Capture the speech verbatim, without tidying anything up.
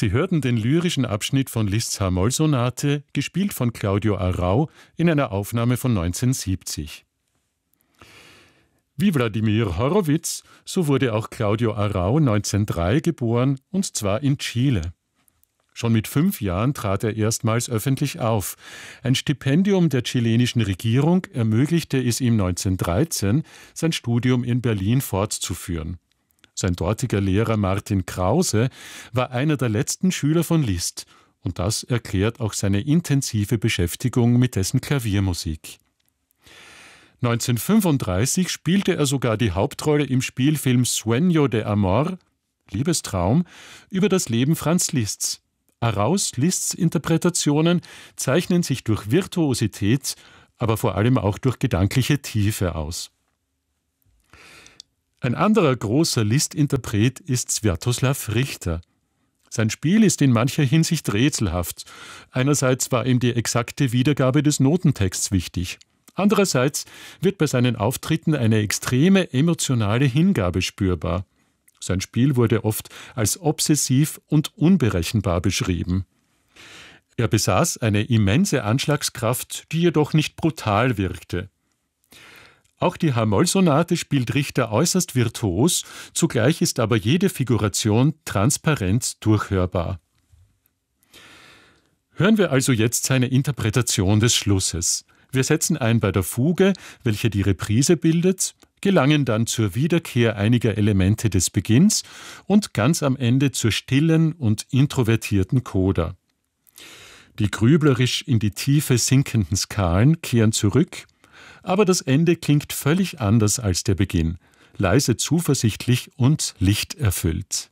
Sie hörten den lyrischen Abschnitt von Liszts H-Moll-Sonate, gespielt von Claudio Arrau in einer Aufnahme von neunzehnhundertsiebzig. Wie Wladimir Horowitz, so wurde auch Claudio Arrau neunzehnhundertdrei geboren, und zwar in Chile. Schon mit fünf Jahren trat er erstmals öffentlich auf. Ein Stipendium der chilenischen Regierung ermöglichte es ihm neunzehnhundertdreizehn, sein Studium in Berlin fortzuführen. Sein dortiger Lehrer Martin Krause war einer der letzten Schüler von Liszt, und das erklärt auch seine intensive Beschäftigung mit dessen Klaviermusik. neunzehnhundertfünfunddreißig spielte er sogar die Hauptrolle im Spielfilm Sueño de Amor, Liebestraum, über das Leben Franz Liszts. Arraus Liszts Interpretationen zeichnen sich durch Virtuosität, aber vor allem auch durch gedankliche Tiefe aus. Ein anderer großer Liszt-Interpret ist Swiatoslaw Richter. Sein Spiel ist in mancher Hinsicht rätselhaft. Einerseits war ihm die exakte Wiedergabe des Notentexts wichtig. Andererseits wird bei seinen Auftritten eine extreme emotionale Hingabe spürbar. Sein Spiel wurde oft als obsessiv und unberechenbar beschrieben. Er besaß eine immense Anschlagskraft, die jedoch nicht brutal wirkte. Auch die H-Moll-Sonate spielt Richter äußerst virtuos, zugleich ist aber jede Figuration transparent durchhörbar. Hören wir also jetzt seine Interpretation des Schlusses. Wir setzen ein bei der Fuge, welche die Reprise bildet, gelangen dann zur Wiederkehr einiger Elemente des Beginns und ganz am Ende zur stillen und introvertierten Coda. Die grüblerisch in die Tiefe sinkenden Skalen kehren zurück, aber das Ende klingt völlig anders als der Beginn, leise zuversichtlich und lichterfüllt.